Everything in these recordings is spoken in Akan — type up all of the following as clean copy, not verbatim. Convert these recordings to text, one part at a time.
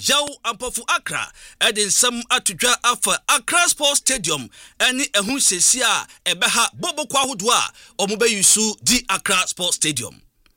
Yao Ampofu Accra edin sam atudwa afa Accra Sports Stadium eni ehun sesia ebeha bobo kwa hodwa omobe yusu di Accra Sports Stadium.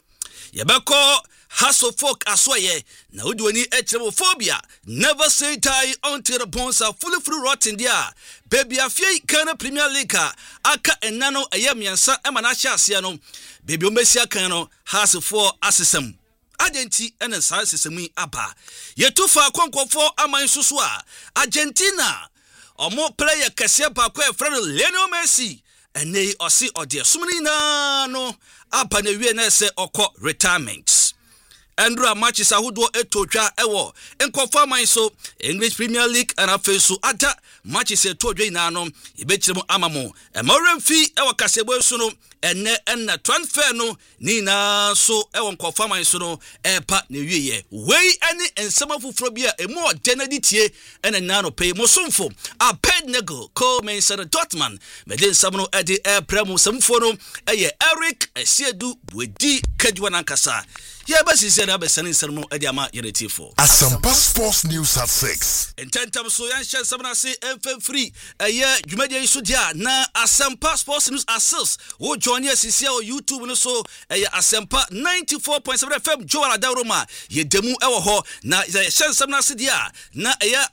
Yebeko Hassle folk aswaye na udwani echemophobia. Never say die until the bones are fully rotten there. Baby afie Ghana Premier League aka enano ayemiansa emanacha asiano. Baby omesia kano Hassle for asesem. Agenti ene sa sesemi aba. Yetufa kwankofo amansusu a Argentina omo player kese ba kwa friend Lionel Messi ene osi ode sumni na no aba na wie na se okọ retirement. Andrew matches ahodo etotwa ewo nkofo amanso English Premier League and afesu ada matches etodwe na no ibechirem amamo emoremfi ewo kasebo su no enne transfer no ni na so ewo nkofo amanso no epa na wieye wei ani ensema fufuro bia emu odenadi tie ene na no pay mosomfo Abednego Manchester Dortmund medin samno edi premu samfo no eye Eric Esiedu Bwedi Kadwa nankasa. Yeah, but she said, I'm sending some more Ediama Yeretifo. Asampa Sports News at 6. In 10 times, so young Shan Samana say FM free. A year, you made a sudia. Na Asampa Sports News at 6. Who join us is here on YouTube and so a Asampa 94.7 FM. Joala Daroma. Ye demu ewa ho. Na Shan Samana Sidia. Na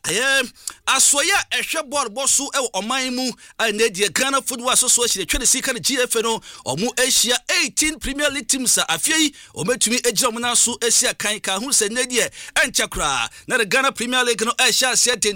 a Aswaya a shabboard bossu o maimu. And the Ghana Football Association, the 22nd GFNO or Mu Asia 18 Premier League teams are a few or met to me. Jamuna su esia kanka hu se nedie enchakra na the Ghana Premier League no Asia se din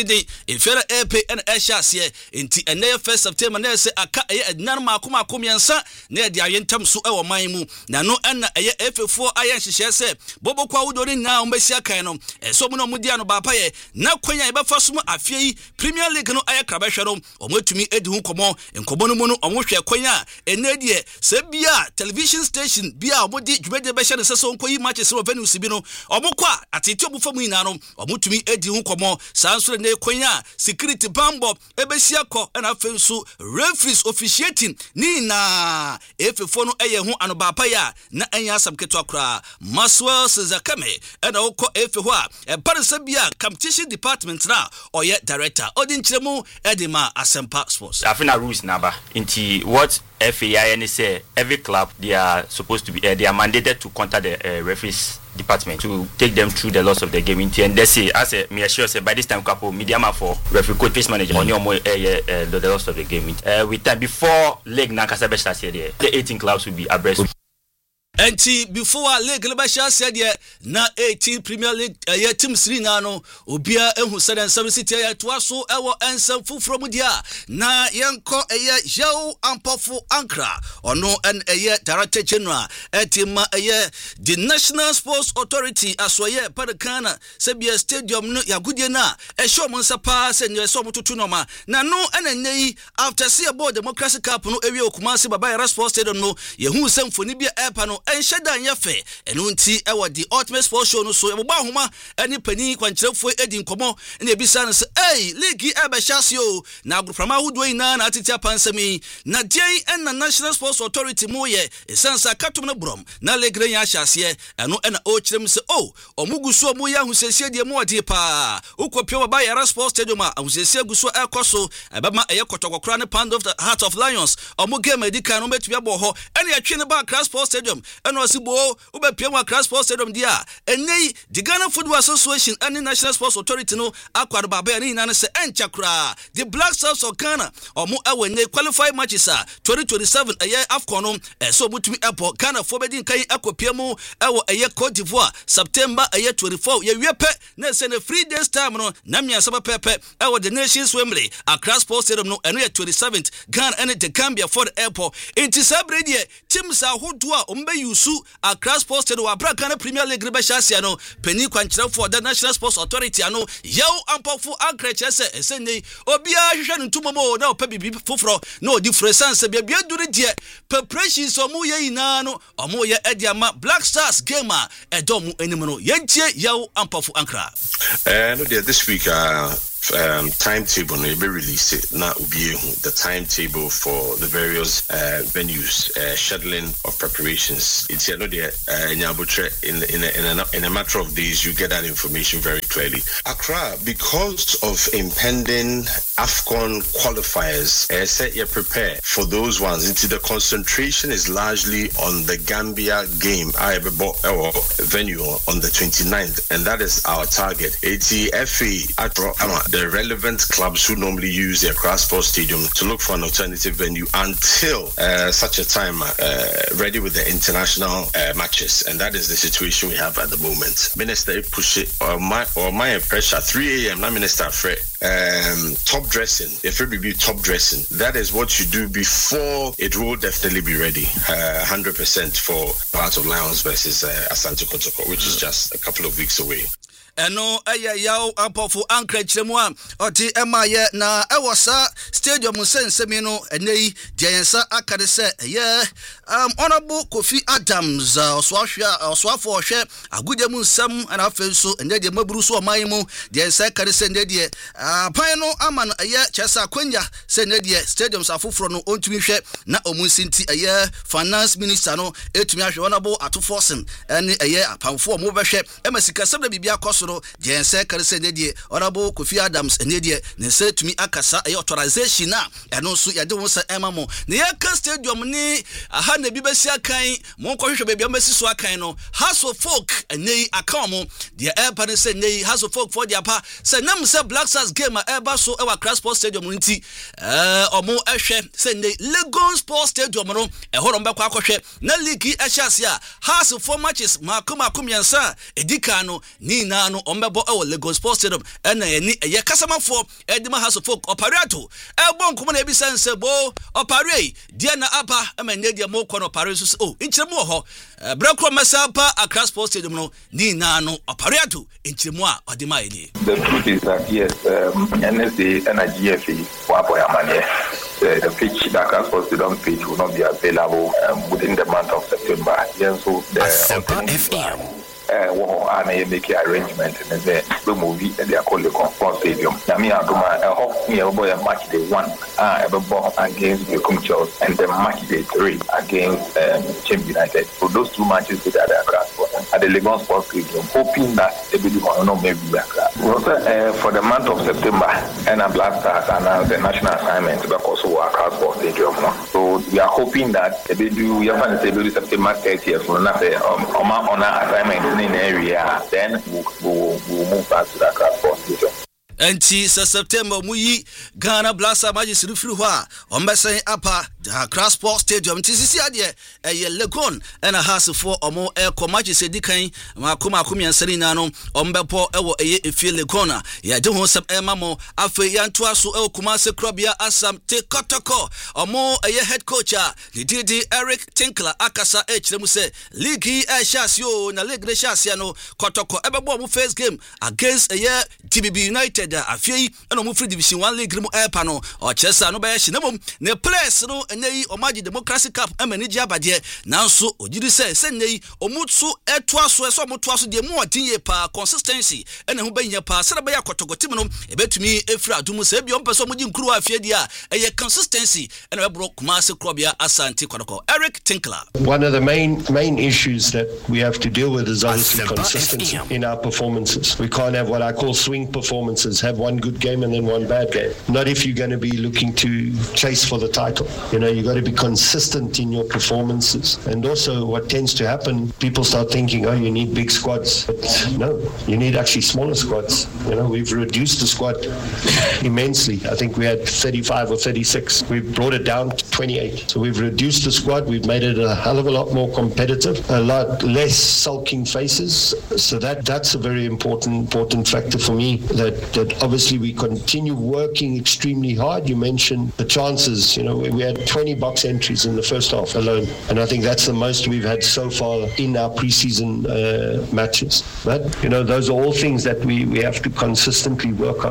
infera EP and Asia se inti ene 1st September na se aka nan makoma komiansa na de ayentam su e wo manmu na no na eye F4 ayen hihye se bobo kwa wudori na ombesia kan no so mu no mudia no bapa ye na kwanya e befa so mu afie Premier League no ayekra behwe no omotumi edi hu komo enkomo no mu no omhwe kwanya enedie se bia television station bia omodi dwumede behwe so nkoyi matches of Venus bi no omokwa atete obufamu ina no omutumi edi hu komo sansure ne kwanya security bambo ebesia ko na afensu referees officiating ni na efefo no eye hu anobapa ya na anya asabketo akra Maswell Zakame na okọ efe ho a parisa bia competition department na oye director odinchiremu edima Asempa Sports afina rules naba inti what FAI say every club they are supposed to be they are mandated to contact the referees department to take them through the loss of the game. And they say, as me assure say by this time couple media man for referee coach face manager on your the loss of the game. With time before leg Nankasa Besta said the 18 clubs will be abreast. Enti before league lebasha said ye na 18 Premier League team 3 na no obia ehu said and 7 city ya toaso ewo ensem fufuro mu dia na yenko Yao Ampofu Accra ono en director general etima the National Sports Authority aswaye padakana sebia stadium no yagudie na ehwo monsa pa se nyo so motutu no ma na no enenyi after see about Democracy Cup no ewie Okumasi Baba Sports Stadium no yehu semfoni bia epa no ensheda nyafe enu nti ewo the Ultimate Sports Show no so eboba homa eni pani kwankyerefo edi nkomo na ebisa no se league ebe hyasio na agroframa hudoi na atete pansami na dien en National Sports Authority mo ye esansa katom na brom na league nya hyase enu na o kyerem se omuguso mo ya husesie de mo odi pa ukopio Baba Yara Sports Stadium a husesie guso ekoso ebema kotokokra ne Pound of the Heart of Lions omo game edika no betubia bo ho ene atwe ne ba Accra Sports Stadium eno asibo ubepia wa Accra Sports Stadium dia enei the Ghana Football Association and the National Sports Authority no akwado Baba ya ni na se enchakra the Black Stars of Ghana omo ewenye qualify matches 2027 AFCON no so mutumi epo Ghana for bedin kan akopia mu ewo Cote d'Ivoire September 24 ye wiepe na se na free days time no na miasaba pepe ewo the Nations Wembley Accra Sports Stadium no eno 27th Ghana and the Gambia for the airport inti sabredi teams ahodo a ombe yusu Accra Sports Stadium abra Ghana Premier League rebashasia no peni kwankyerɛ for the National Sports Authority ano Yao Ampofu Accra chese esene obia hwehwɛ ntumomo na opa bibi foforo na odi fresanse bia duru die preparations omo ye ina no omo ye ediama Black Stars gamer edomu enimo no yentie Yao Ampofu Accra no this week timetable no be release it na obi the timetable for the various venues scheduling of preparations. It's in a matter of days you get that information very clearly. Accra, because of impending AFCON qualifiers, say you prepare for those ones. Into the concentration is largely on the Gambia game venue on the 29th, and that is our target. The relevant clubs who normally use their Accra Sports Stadium to look for an alternative venue until such a time ready with the international matches, and that is the situation we have at the moment. Minister push it or my pressure 3 a.m. na Minister Fred top dressing. If it be top dressing, that is what you do before it will definitely be ready 100% for Hearts of Lions versus Asante Kotoko, which is just a couple of weeks away. Eno yaw ampofo ankra kyeremu a oti emaye na ewosa stadium sensemi no enei diensa akade se honorable Kofi Adams oswafo ohwe agudemu nsam ana afenso ende de maburu so oman mu diensa akade se ende de pan no aman chesa kwanya se ende de stadium safoforo no ontumi hwe na omunsinti finance minister no etumi ahwe honorable Atoforsen ene apanfo mo behwe emasika sebra bibia koso Jense Karese Nedie, Honorable Kofi Adams, Nedie, Nese to me Akasa, authorization now, and also Yadosa Emamo. Niaka Stadium ni a hand the Bibasia kind, Monko baby embassy Swakaino, House of Folk, and nay Akamo, the airport said nay, House of Folk for the apa, say Namsa Black Stars game at Airbus so our Cross Sports Stadium Unity, or more Ashe, say nay, Legon Sports Stadium, a Horomba Kwakoshe, Naliki Ashasia, House of 4 matches, Makuma Kumiansa, Edikano, Nina. Ombebo Lagos Sports Stadium and ye customer for Edema House of Folk operato Elbon Kumana be sensible opare Diana Apa Amendia Mo Kon operations Inchemo Bracro Masapa Accra Sports Stadium no Nina no operato Inchemwa Odimaili. The truth is that yes, NSD and GFE Wapoyamane. The pitch, the Accra Sports Stadium pitch will not be available within the month of September. Yes, so I may make an arrangement and then the movie and they are called the Sports Stadium. Nami Aduma, hope me a match day 1 against the Kumchos and then match day 3 against Champions United. So those 2 matches with the Accra Sports at the Legon Sports Stadium, hoping that they will not maybe Accra. For the month of September, and a Black Stars announced the national assignment because of Accra Sports Stadium. So we are hoping that they do. We have to say September 30th for another assignment. In area, then we'll move back to the Accra Sports Stadium. Enti September muyi Ghana Blasta Magis refri hwa ombesen apa Accra Sports Stadium tisisi ade Legon and a house for omo matches edikan makoma akumiansani na no ombepo ewo efi Legona ya de ho sam emamo afi yantoa so Kumase Krobia Asam te Kotoko omo head coach Didi Eric Tinkler akasa echiremu se league shasio na league shasia no Kotoko ebebo mu first game against TBB United afei eno mu free division 1 league mu airpa no o chesa no be shinamom ne place no enyi omaji democracy cup amaniji abade nanso ojiri se nei omutsu etoa so eso omutwa so de mu odinye pa consistency ene ho banya pa sere be yakotogotim no ebetumi efri adum se bi ompeso moji nkuru afie dia eye consistency ene be bro Kumase Krobia Asante Kotoko. Eric Tinkler. One of the main issues that we have to deal with is obviously consistency in our performances. We can't have what I call swing performances, have one good game and then one bad game. Not if you're going to be looking to chase for the title. You know, you got to be consistent in your performances. And also what tends to happen, people start thinking, oh, you need big squads. But no, you need actually smaller squads. You know, we've reduced the squad immensely. I think we had 35 or 36. We've brought it down to 28. So we've reduced the squad. We've made it a hell of a lot more competitive, a lot less sulking faces. So that's a very important factor for me, that obviously we continue working extremely hard. You mentioned the chances. You know, we had 20 box entries in the first half alone, and I think that's the most we've had so far in our preseason matches. But you know, those are all things that we have to consistently work on.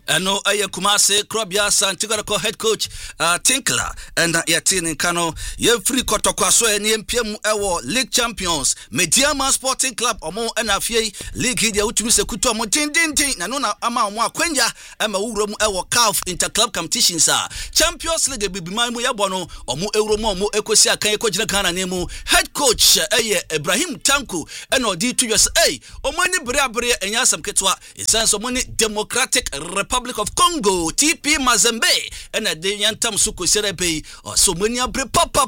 Eno aye Kumase Krobia Santigorako head coach Tinkler and Yatini Kano ye free kotokwaso eni MPM ewo League Champions Mediama Sporting Club omo enafie league dia utumi sekuto omo tin na no na ama omo akwanya ama uromu ewo CAF Interclub Competitions Champions League bibiman mu yabo no omo ewromu omo ekosi akan ekogina Ghana nemu head coach aye Ibrahim Tanko eno di to just omo ni bere enya asam ketwa isanso omo ni Democratic Republic of Congo TP Mazembe and a day yantam suko serebe or so many abre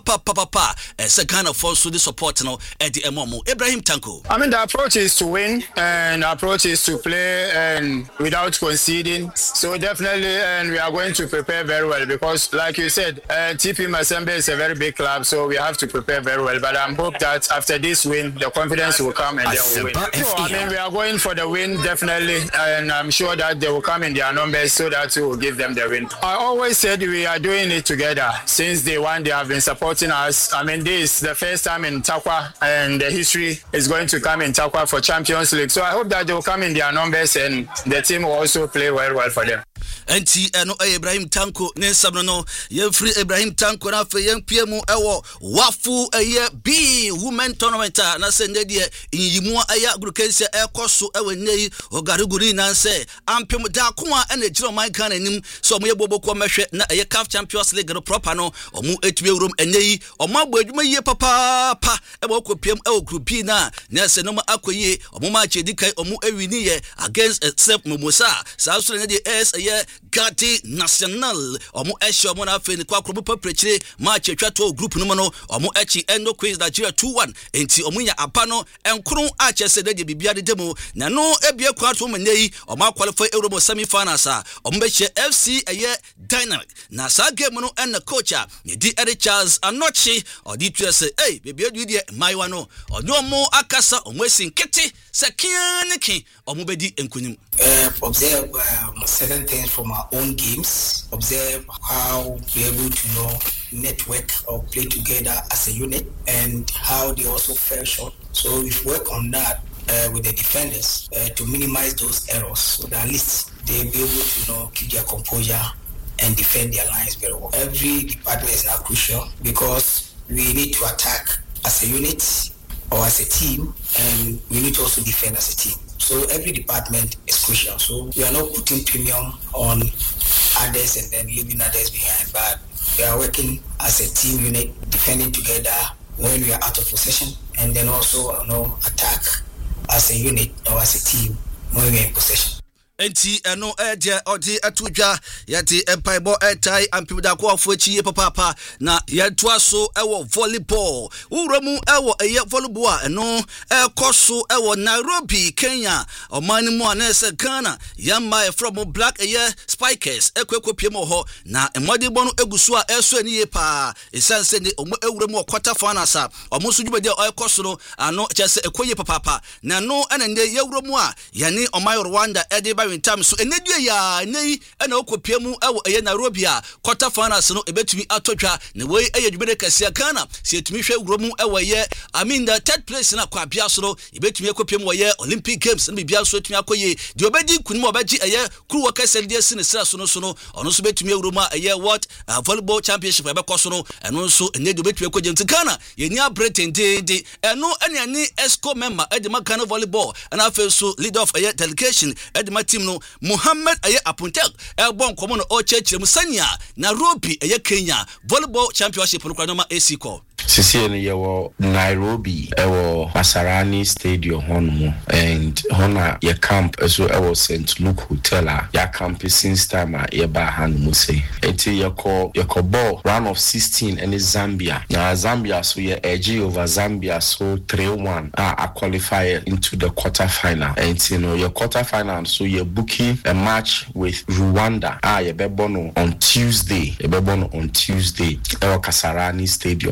papa Ghana for so the support now at the Momo Ibrahim Tanko. I mean, the approach is to win and the approach is to play and without conceding. So definitely, and we are going to prepare very well because, like you said, TP Mazembe is a very big club, so we have to prepare very well. But I hope that after this win, the confidence will come and they will win. So, I mean, we are going for the win definitely, and I'm sure that they will come in their numbers so that we will give them the win. I always said we are doing it together since day one. They have been supporting us. I mean, this is the first time in Takwa, and the history is going to come in Takwa for Champions League. So I hope that they will come in their numbers and the team will also play well for them. Enti eno Ibrahim Tanko ne sabno no ye free Ibrahim Tanko na fe yen piemu ewo wafu eye B women tournament na se ndedie yimu aya agrukense ekoso ewe nei ogaruguri na se ampem da koa ena giro man kan anim so mo ye boboko mehwe na eye CAF Champions League no proper no omu etue wurum enei omu agbo adwuma yie papa ebe okopiem ewo group B na se no akoye omu ma chedi kai omu ewini ye against Sep Momosa sa so ne die eye Gati National omo eshi omo na fe ni kwa krobu paprechire match etwato group no no omo echi endo quiz Nigeria 2-1 enti omo nya apano enkron achese de bibia de demo na no ebie kwa to menei omo qualify Euro semi finals omo be FC eye Dynamic na sa game no en coach ne di Eric Charles Anochi odi to say bibia du de maiwa no omo akasa omo esinkete sekianiki omo be di enkunim observe certain things from our own games, observe how we're able to network or play together as a unit and how they also fell short. So we've worked on that with the defenders to minimize those errors so that at least they'll be able to keep their composure and defend their lines very well. Every department is now crucial because we need to attack as a unit or as a team, and we need to also defend as a team. So every department is crucial. So we are not putting premium on others and then leaving others behind, but we are working as a team unit, defending together when we are out of possession, and then also attack as a unit or as a team when we are in possession. Enti eno eje odi atudwa yati empaibo etai ampimda kwa fuachi papa na yatwa so ewo volleyball uromu ewo eye volleyball eno ekoso ewo Nairobi Kenya omani mu anese Ghana yamba from Black eye Spikers ekwekopiem ho na emodibon egusu a eso aniye pa esanse ne omo ewuremu quarter finals omo sujubede ekoso no ano chese ekoye papa na no enende yewuremu a yani omai Rwanda ediba in time so enedue ya nei ena okopiemu ewo eye Nairobi a quarter finals no ebetumi atotwa ne wey eye dwumede kase Ghana se etumi hwe wuromu ewo ye the third place na kwa bia so no ebetumi ekopiemu ye Olympic Games na bia so etumi akoye de obedi kunimo obaji eye kuru wakase de sine sra so no ono so betumi wuromu eye World Volleyball Championship ebekoso no eno so enedi obetumi ekoje nti Ghana ye ni abretendede eno ene ni ESCO member edema Ghana Volleyball na afeso leader of eye delegation edema team no Muhammad aye Apuntek elbon komo no ochechire musania Nairobi aye Kenya Volleyball Championship no kwanoma AC call Sisi ni yewo Nairobi ewo Masarani Stadium hono and hona ye camp eso ewo St. Luke Hotel ya camp since time ye ba hanu say eti yako ball round of 16 and Zambia na Zambia so ye edge over Zambia so 3-1 a qualify into the quarter final and your quarter final so ye booking a match with Rwanda ye bebono on Tuesday ewo Kasarani Stadium hono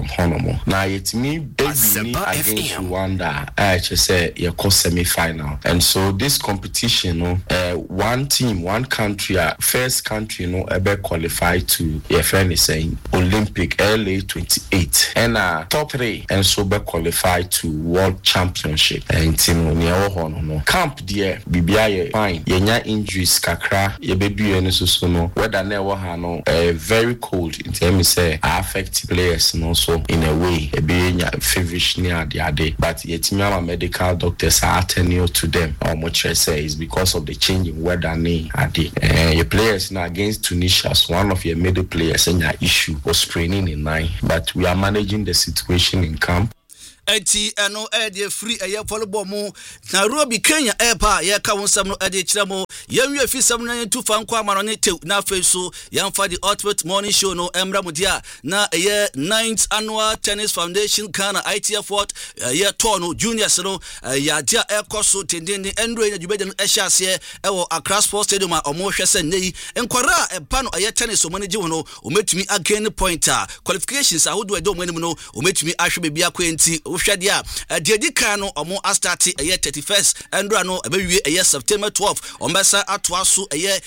no na yetimi beginning against Rwanda say your semi-final, and so this competition one team, one country, first country ever qualified to your friend is saying Olympic LA 28 and top 3 and so be qualified to World Championship and team no camp there bibia fine yenya injuries kakra ye baby and so no whether never no very cold in terms say affect players no so in a way e be feverish near the day but yet medical doctors are attending to them how much I say is because of the change in weather your players now against Tunisia, so one of your middle players and your issue was spraining in 9, but we are managing the situation in camp. Eti eno de free volleyball mu Nairobi Kenya airpa ye ka wonsam no de kire mo yenwe fisam na yentu fa nkwa amano ne tew na fe so yamfa the ultimate morning show no emra mu dia na 9th annual tennis foundation Ghana ITF World ye tour no juniors no ya dia ekoso tendende endro na jubede no ehyiase ewo Accra Sports Stadium a omo hwese nei enkwara eba no tennis omo ne ji no ometumi again pointer qualifications ahodo edo omo no ometumi ahwe bebia kwenti Ushadia, Diedikan no omo astati 31st Andra no abewie September 12 ombasa atwaso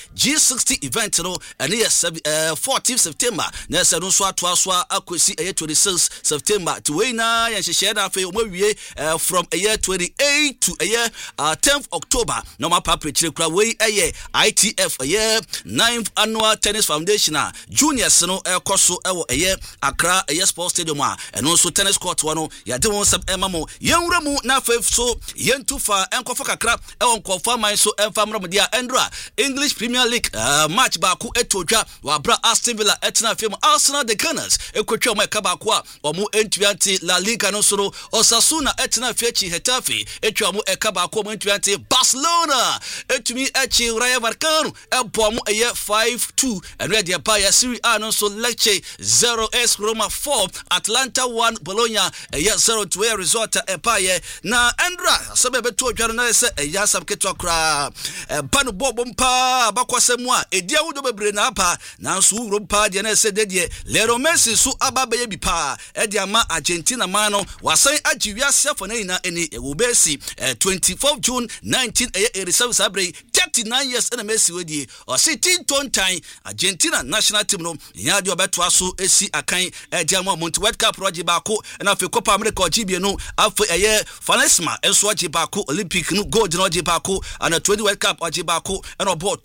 G60 event no ene 14th September na se no so atwaso akosi 26th September to we na ya hyehyɛ na fe omawie from 28 to 10th October no ma pa prechire kura we ITF 9th annual tennis foundation juniors no ekoso ewo Accra Sports Stadium eno so tennis court no ya de won sab emamo yenwura mu na fef so yentufa enkofa kakra ewon kofa man so emfamra mu dia endra English Premier League match baako etodwa wa bra Aston Villa etna fem Arsenal the Gunners ekotwa mu baako a omu entuanti La Liga no so Osasuna etna fechi Hetafe etwa mu baako mu entuanti Barcelona etumi echi Rayo Vallecano ebo mu 5-2 and ready pa ya Serie A no so Lecce 0-S Roma 4 Atlanta 1 Bologna 0-2 result epaye na Endra sabebe to dware na se yasam keto kra panu bobompa bakwasemu a edia wudo bebre na apa na nso wuro pa de na se de Lionel Messi so ababe bi pa e ama Argentina man no wasan agiwiase afo na ina eni ewobesi 24 June 1987 sabre 39 years na Messi wedi o si tinton time Argentina national team no nya de obeto aso esi akan e ama Monte World Cup project baako na fe Copa America Jibie no afu Fanesma enso Jibako Olympic no gold no Jibako and 20 World Cup Jibako and about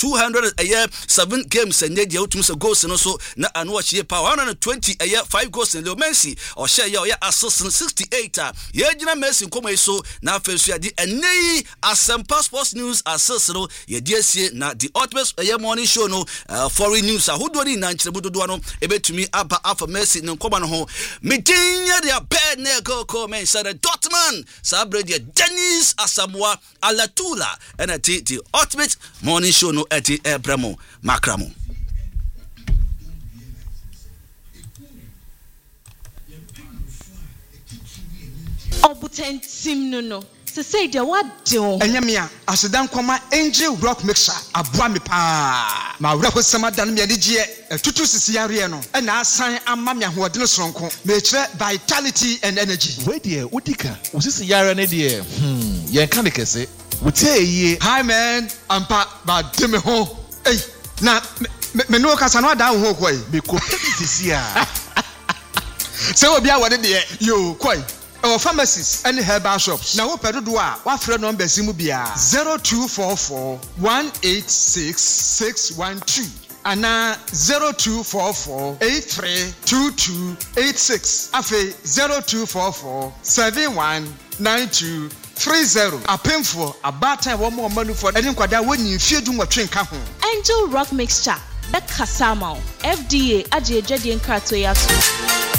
207 games and dey utum se goals no so na anu achie pa 120 5 goals and Leo Messi or share your assist 68 ye gina Messi nkomo so na afensu ya di enei Asempa Sports News assist no ye di asie na the ultimate morning show no foreign news ahodo ni na nkyere budodo no ebetumi aba afa Messi nkomo no ho medinya dia bad Go mention Dortmund sabre dia Dennis Asamoah Alatula and the ultimate morning show no eti Ebramo Makramo Obuten sim no se say de what do enyamia asedan kwama Angel Rock Mixer aboa me pa ma wura ko sama dan me adigye tutu sisi yare no na asan ama me ahoɔden soronko me kire vitality and energy we de udika usisi yare ne de yen kan de kese wutie hi man ampa ba de me ho na me no kasa no da ho koi me ko sisi a se obi a wode de yo koi our pharmacies and herbal shops. Now, what do wa friend number Simubia 0244 186 612 and 0244 832286. Afe 0244 719230. A painful a bad time one more money for any quada when you feel doing what train come home. Angel Rock Mixture. That Kasama FDA Ajejedi Nkrato Yasu.